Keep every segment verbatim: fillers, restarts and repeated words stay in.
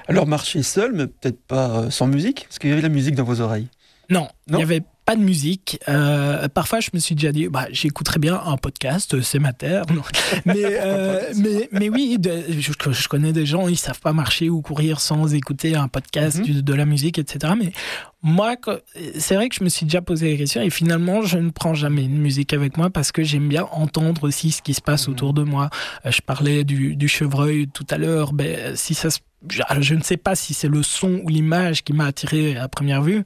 Alors marcher seul, mais peut-être pas euh, sans musique, parce qu'il y avait la musique dans vos oreilles. Non, il Non n'y avait pas de musique. Euh, parfois, je me suis déjà dit, bah, j'écouterais bien un podcast, c'est ma terre. Non. Mais, euh, mais, mais oui, de, je, je connais des gens, ils ne savent pas marcher ou courir sans écouter un podcast, mm-hmm. de, de la musique, et cetera. Mais moi, c'est vrai que je me suis déjà posé la question et finalement, je ne prends jamais de musique avec moi parce que j'aime bien entendre aussi ce qui se passe mm-hmm. autour de moi. Je parlais du, du chevreuil tout à l'heure. Ben, si ça se, je, je ne sais pas si c'est le son ou l'image qui m'a attiré à première vue.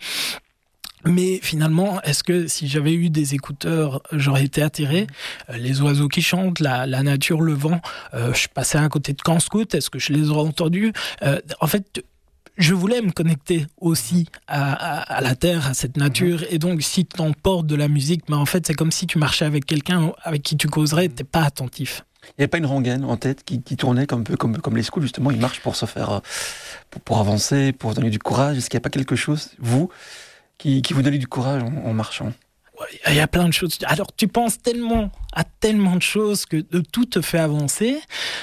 Mais finalement, est-ce que si j'avais eu des écouteurs, j'aurais été attiré ? euh, Les oiseaux qui chantent, la, la nature, le vent. Euh, je passais à côté de camp scout, est-ce que je les aurais entendus ? euh, En fait, je voulais me connecter aussi à, à, à la terre, à cette nature. Mmh. Et donc, si tu emportes de la musique, mais en fait, c'est comme si tu marchais avec quelqu'un avec qui tu causerais, tu n'es pas attentif. Il n'y avait pas une rengaine en tête qui, qui tournait comme, comme, comme les scouts, justement, ils marchent pour se faire, pour, pour avancer, pour donner du courage. Est-ce qu'il n'y a pas quelque chose, vous, Qui, qui vous donne du courage en, en marchant? Il y a plein de choses. Alors, tu penses tellement à tellement de choses que de tout te fait avancer.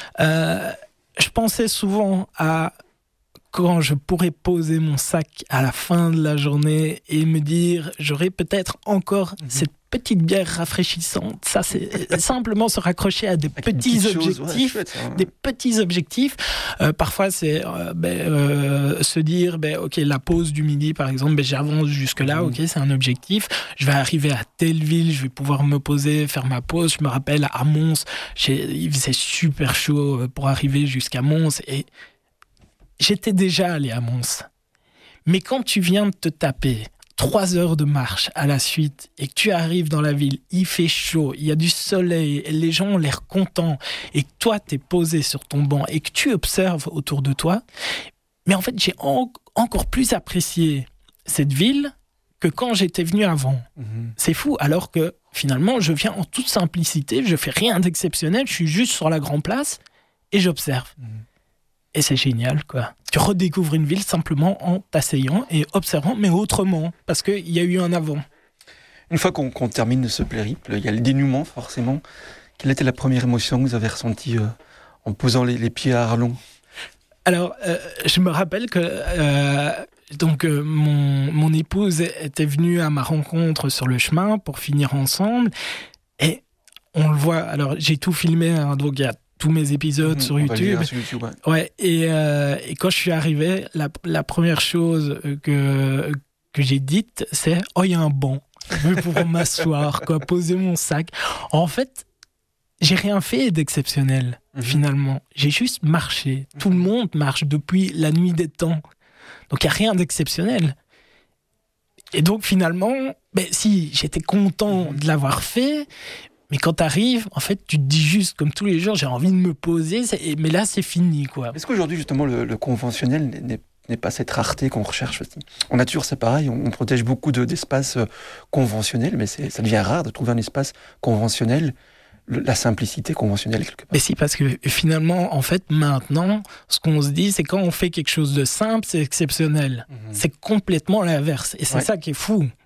Euh, je pensais souvent à quand je pourrais poser mon sac à la fin de la journée et me dire, j'aurais peut-être encore mmh. cette petite bière rafraîchissante. Ça, c'est simplement se raccrocher à des Avec petits objectifs, ouais, chouette, hein. des petits objectifs. Euh, parfois, c'est euh, ben, euh, se dire, ben, ok, la pause du midi, par exemple, ben, j'avance jusque là, mmh. ok, c'est un objectif. Je vais arriver à telle ville, je vais pouvoir me poser, faire ma pause. Je me rappelle à Mons, il faisait super chaud pour arriver jusqu'à Mons et j'étais déjà allé à Mons. Mais quand tu viens de te taper trois heures de marche à la suite et que tu arrives dans la ville, il fait chaud, il y a du soleil, les gens ont l'air contents et que toi, t'es posé sur ton banc et que tu observes autour de toi, mais en fait, j'ai en- encore plus apprécié cette ville que quand j'étais venu avant. Mmh. C'est fou, alors que finalement, je viens en toute simplicité, je fais rien d'exceptionnel, je suis juste sur la grande place et j'observe. Mmh. Et c'est génial, quoi. Tu redécouvres une ville simplement en t'asseyant et observant, mais autrement, parce qu'il y a eu un avant. Une fois qu'on, qu'on termine ce périple, il y a le dénouement, forcément. Quelle était la première émotion que vous avez ressentie euh, en posant les, les pieds à Arlon ? Alors, euh, je me rappelle que euh, donc, euh, mon, mon épouse était venue à ma rencontre sur le chemin pour finir ensemble. Et on le voit, alors j'ai tout filmé, hein, donc il y a tous mes épisodes mmh, sur, YouTube. sur YouTube. Ouais, ouais et, euh, et quand je suis arrivé, la, la première chose que, que j'ai dite, c'est « Oh, il y a un banc. Je vais pouvoir m'asseoir, quoi, poser mon sac. » En fait, j'ai rien fait d'exceptionnel, mmh. finalement. J'ai juste marché. Mmh. Tout le monde marche depuis la nuit des temps. Donc, il n'y a rien d'exceptionnel. Et donc, finalement, ben, si, j'étais content mmh. de l'avoir fait. Mais quand t'arrives, en fait, tu te dis juste, comme tous les jours, j'ai envie de me poser, mais là, c'est fini, quoi. Est-ce qu'aujourd'hui, justement, le, le conventionnel n'est, n'est pas cette rareté qu'on recherche aussi ? En nature, c'est pareil, on, on protège beaucoup de, d'espaces conventionnels, mais c'est, ça devient rare de trouver un espace conventionnel, le, la simplicité conventionnelle, quelque part. Mais si, parce que finalement, en fait, maintenant, ce qu'on se dit, c'est quand on fait quelque chose de simple, c'est exceptionnel. Mmh. C'est complètement l'inverse. Et c'est ouais. ça qui est fou.